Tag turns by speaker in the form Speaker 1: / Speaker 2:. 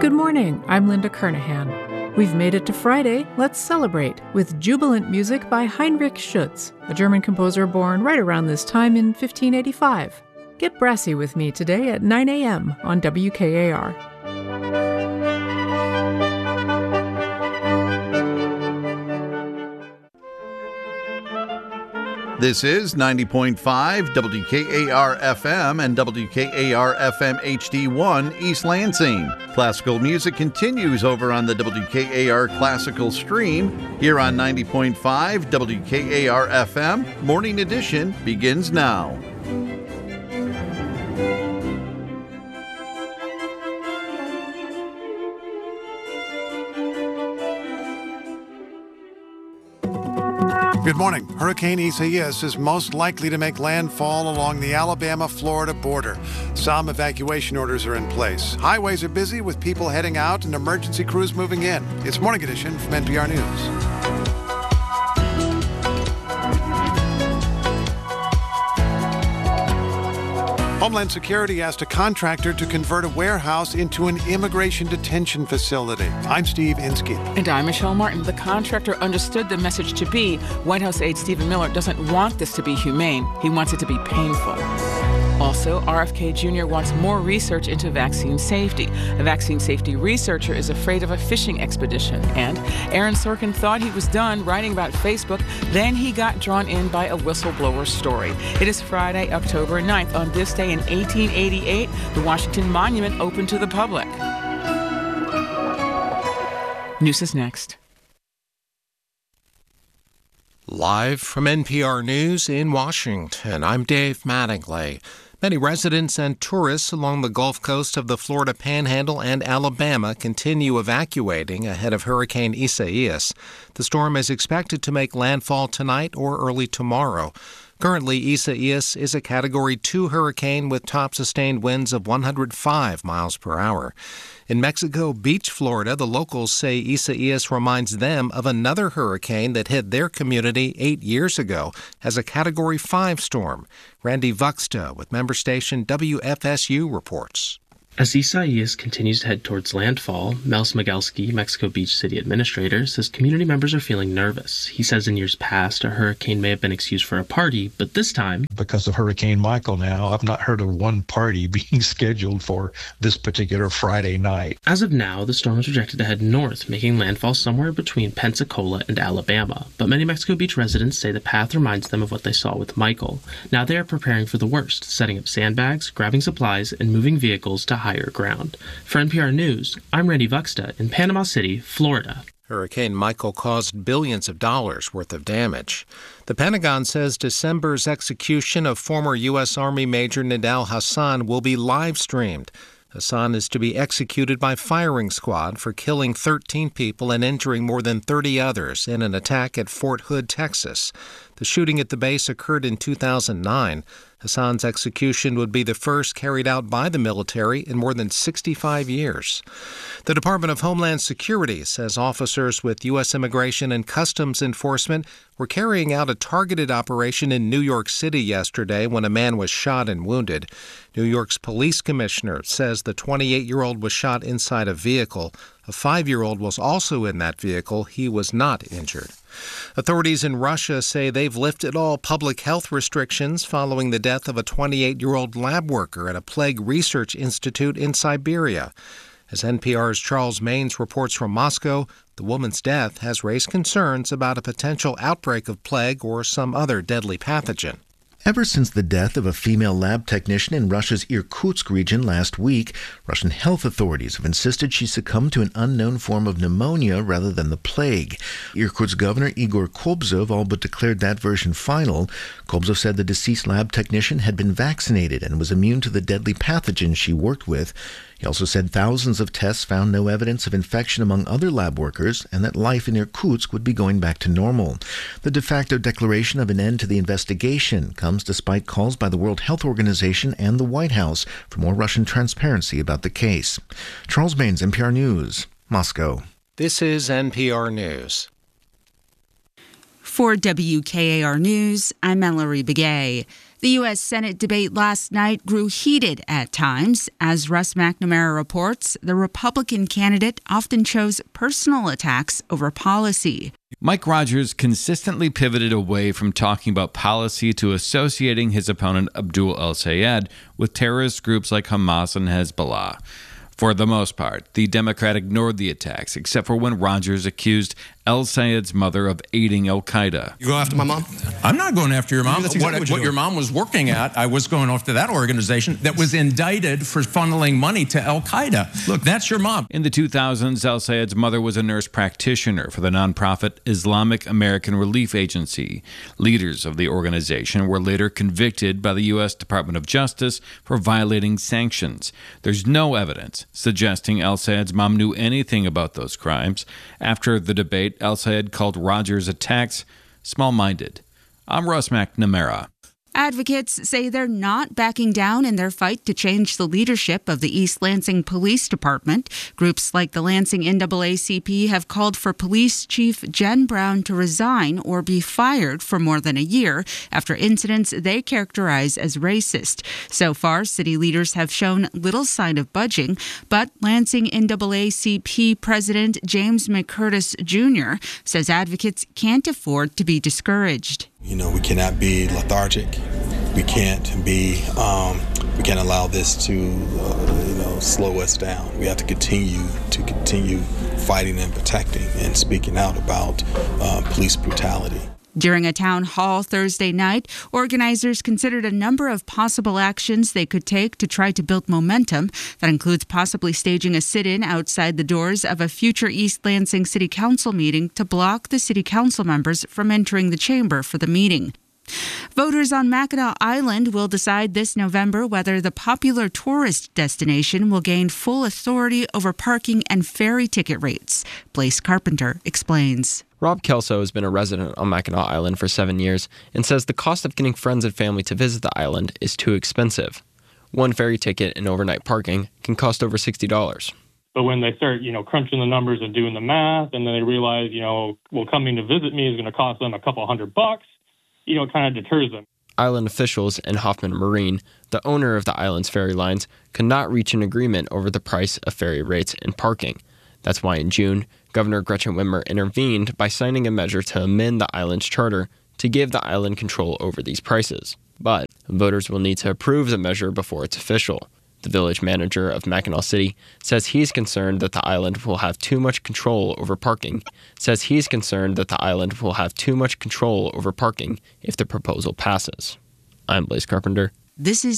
Speaker 1: Good morning, I'm Linda Kernahan. We've made it to Friday. Let's celebrate with jubilant music by Heinrich Schütz, a German composer born right around this time in 1585. Get brassy with me today at 9 a.m. on WKAR.
Speaker 2: This is 90.5 WKAR-FM and WKAR-FM HD1 East Lansing. Classical music continues over on the WKAR Classical Stream. Here on 90.5 WKAR-FM, Morning Edition begins now.
Speaker 3: Good morning. Hurricane Isaias is most likely to make landfall along the Alabama-Florida border. Some evacuation orders are in place. Highways are busy with people heading out and emergency crews moving in. It's Morning Edition from NPR News. Homeland Security asked a contractor to convert a warehouse into an immigration detention facility. I'm Steve Inskeep.
Speaker 4: And I'm Michelle Martin. The contractor understood the message to be White House aide Stephen Miller doesn't want this to be humane. He wants it to be painful. Also, RFK Jr. wants more research into vaccine safety. A vaccine safety researcher is afraid of a fishing expedition. And Aaron Sorkin thought he was done writing about Facebook. Then he got drawn in by a whistleblower story. It is Friday, October 9th. On this day in 1888, the Washington Monument opened to the public. News is next.
Speaker 5: Live from NPR News in Washington, I'm Dave Mattingly. Many residents and tourists along the Gulf Coast of the Florida Panhandle and Alabama continue evacuating ahead of Hurricane Isaias. The storm is expected to make landfall tonight or early tomorrow. Currently, Isaias is a Category 2 hurricane with top sustained winds of 105 miles per hour. In Mexico Beach, Florida, the locals say Isaias reminds them of another hurricane that hit their community 8 years ago as a Category 5 storm. Randy Vuxta with member station WFSU reports.
Speaker 6: As Isaias continues to head towards landfall, Mel Smigelski, Mexico Beach city administrator, says community members are feeling nervous. He says in years past, a hurricane may have been excused for a party, but this time,
Speaker 7: because of Hurricane Michael now, I've not heard of one party being scheduled for this particular Friday night.
Speaker 6: As of now, the storm is projected to head north, making landfall somewhere between Pensacola and Alabama. But many Mexico Beach residents say the path reminds them of what they saw with Michael. Now they are preparing for the worst, setting up sandbags, grabbing supplies, and moving vehicles to higher ground. For NPR News, I'm Randy Vuxta in Panama City, Florida.
Speaker 5: Hurricane Michael caused billions of dollars worth of damage. The Pentagon says December's execution of former U.S. Army Major Nidal Hasan will be live-streamed. Hasan is to be executed by firing squad for killing 13 people and injuring more than 30 others in an attack at Fort Hood, Texas. The shooting at the base occurred in 2009. Hasan's execution would be the first carried out by the military in more than 65 years. The Department of Homeland Security says officers with U.S. Immigration and Customs Enforcement were carrying out a targeted operation in New York City yesterday when a man was shot and wounded. New York's police commissioner says the 28-year-old was shot inside a vehicle. A 5-year-old was also in that vehicle. He was not injured. Authorities in Russia say they've lifted all public health restrictions following the death of a 28-year-old lab worker at a plague research institute in Siberia. As NPR's Charles Maines reports from Moscow, the woman's death has raised concerns about a potential outbreak of plague or some other deadly pathogen.
Speaker 8: Ever since the death of a female lab technician in Russia's Irkutsk region last week, Russian health authorities have insisted she succumbed to an unknown form of pneumonia rather than the plague. Irkutsk Governor Igor Kobzov all but declared that version final. Kobzov said the deceased lab technician had been vaccinated and was immune to the deadly pathogen she worked with. He also said thousands of tests found no evidence of infection among other lab workers and that life in Irkutsk would be going back to normal. The de facto declaration of an end to the investigation comes despite calls by the World Health Organization and the White House for more Russian transparency about the case. Charles Maines, NPR News, Moscow.
Speaker 5: This is NPR News.
Speaker 9: For WKAR News, I'm Mallory Begay. The U.S. Senate debate last night grew heated at times. As Russ McNamara reports, the Republican candidate often chose personal attacks over policy.
Speaker 10: Mike Rogers consistently pivoted away from talking about policy to associating his opponent Abdul El-Sayed with terrorist groups like Hamas and Hezbollah. For the most part, the Democrat ignored the attacks, except for when Rogers accused El-Sayed's mother of aiding al-Qaeda.
Speaker 11: You go after my mom?
Speaker 12: I'm not going after your mom.
Speaker 11: That's exactly
Speaker 12: what your mom was working at, I was going after that organization that was indicted for funneling money to al-Qaeda. Look, that's your mom.
Speaker 10: In the 2000s, El-Sayed's mother was a nurse practitioner for the nonprofit Islamic American Relief Agency. Leaders of the organization were later convicted by the U.S. Department of Justice for violating sanctions. There's no evidence suggesting El-Sayed's mom knew anything about those crimes. After the debate, El-Sayed called Rogers' attacks small-minded. I'm Russ McNamara.
Speaker 9: Advocates say they're not backing down in their fight to change the leadership of the East Lansing Police Department. Groups like the Lansing NAACP have called for Police Chief Jen Brown to resign or be fired for more than a year after incidents they characterize as racist. So far, city leaders have shown little sign of budging, but Lansing NAACP President James McCurtis Jr. says advocates can't afford to be discouraged.
Speaker 11: You know, we cannot be lethargic. We can't allow this to, slow us down. We have to continue fighting and protecting and speaking out about police brutality.
Speaker 9: During a town hall Thursday night, organizers considered a number of possible actions they could take to try to build momentum. That includes possibly staging a sit-in outside the doors of a future East Lansing City Council meeting to block the city council members from entering the chamber for the meeting. Voters on Mackinac Island will decide this November whether the popular tourist destination will gain full authority over parking and ferry ticket rates. Blaise Carpenter explains.
Speaker 13: Rob Kelso has been a resident on Mackinac Island for 7 years and says the cost of getting friends and family to visit the island is too expensive. One ferry ticket and overnight parking can cost over $60.
Speaker 14: But when they start, crunching the numbers and doing the math, and then they realize, coming to visit me is going to cost them a couple $100, it kind of deters them.
Speaker 13: Island officials and Hoffman Marine, the owner of the island's ferry lines, could not reach an agreement over the price of ferry rates and parking. That's why in June, Governor Gretchen Whitmer intervened by signing a measure to amend the island's charter to give the island control over these prices. But voters will need to approve the measure before it's official. The village manager of Mackinac City says he's concerned that the island will have too much control over parking. If the proposal passes. I'm Blaise Carpenter.
Speaker 9: This is